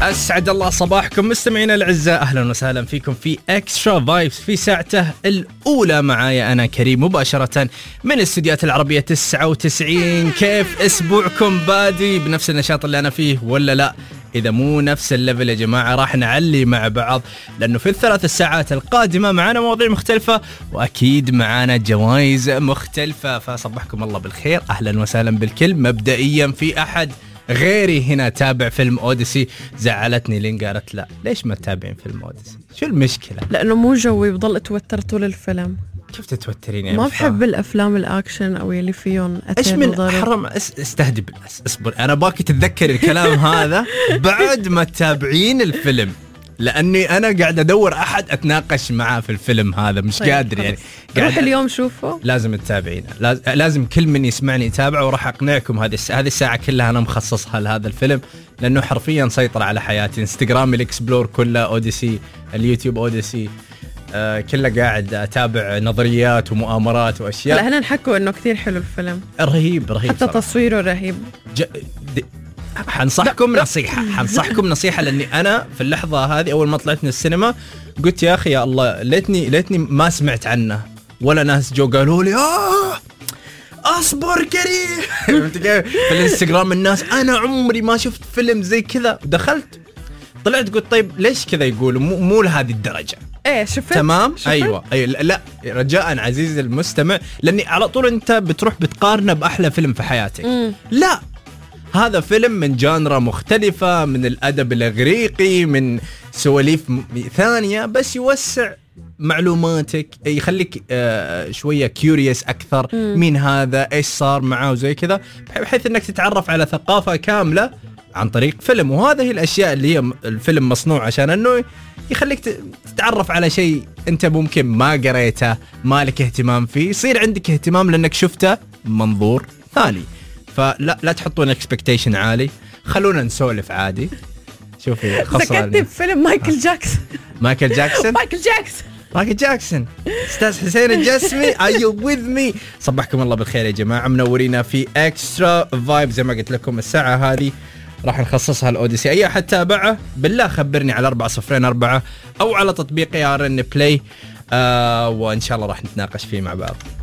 أسعد الله صباحكم مستمعينا الأعزاء، أهلا وسهلا فيكم في إكسترا فايبس في ساعته الأولى. معايا أنا كريم مباشرة من الاستديوهات العربية 99. كيف أسبوعكم بادي؟ بنفس النشاط اللي أنا فيه ولا لا؟ إذا مو نفس الليفل يا جماعة راح نعلي مع بعض، لأنه في الثلاث الساعات القادمة معنا مواضيع مختلفة وأكيد معنا جوائز مختلفة. فصبحكم الله بالخير، أهلا وسهلا بالكل. مبدئيا في أحد غيري هنا تابع فيلم أوديسي؟ زعلتني لين قالت لا ليش ما تتابعين فيلم أوديسي؟ شو المشكلة؟ لأنه مو جوي، بضل اتوتر طول الفيلم. كيف تتوترين يعني؟ ما بحب الأفلام الأكشن أو اللي فيهم إيش من حرم استهدي بالله، اصبر أنا باكي تتذكر الكلام هذا بعد ما تتابعين الفيلم، لأني أنا قاعد أدور أحد أتناقش معاه في الفيلم هذا، مش طيب قادر يعني. روح اليوم شوفه. لازم تتابعينه، لازم كل من يسمعني يتابعه، وراح أقنعكم. هذه الساعة كلها أنا مخصصها لهذا الفيلم، لأنه حرفيا سيطر على حياتي. انستغرام الإكسبلور كله أوديسي، اليوتيوب أوديسي، كله قاعد أتابع نظريات ومؤامرات وأشياء. لا هنا نحكوا إنه كتير حلو الفيلم، رهيب حتى صراحة. تصويره رهيب. حنصحكم نصيحة لأني أنا في اللحظة هذه أول ما طلعت من السينما قلت يا أخي يا الله ليتني ما سمعت عنه، ولا ناس جو قالوا لي أصبر كريم في الانستغرام الناس أنا عمري ما شفت فيلم زي كذا. دخلت طلعت قلت طيب ليش كذا يقولوا؟ مو لهذه الدرجة. ايه شفت تمام. أيوة لا رجاء عزيزي المستمع، لأني على طول أنت بتروح بتقارنه بأحلى فيلم في حياتك. لا، هذا فيلم من جانرا مختلفة، من الأدب الإغريقي، من سواليف ثانية، بس يوسع معلوماتك، يخليك شوية كيوريوس أكثر. مين هذا؟ إيش صار معاه؟ وزي كذا، بحيث أنك تتعرف على ثقافة كاملة عن طريق فيلم. وهذا هي الأشياء اللي هي الفيلم مصنوع عشان أنه يخليك تتعرف على شيء أنت ممكن ما قريته، ما لك اهتمام فيه، يصير عندك اهتمام لأنك شفته منظور ثاني. فلا تحطون اكسبكتيشن عالي، خلونا نسولف عادي. شوفي ذكرتني بفيلم مايكل جاكسون استاذ حسين الجسمي. Are you with me؟ صبحكم الله بالخير يا جماعة، منورينا في اكسترا فايب. زي ما قلت لكم الساعة هذه راح نخصصها الأوديسي. أي أحد تابعه بالله خبرني على 404 أو على تطبيق ARN Play، وإن شاء الله راح نتناقش فيه مع بعض.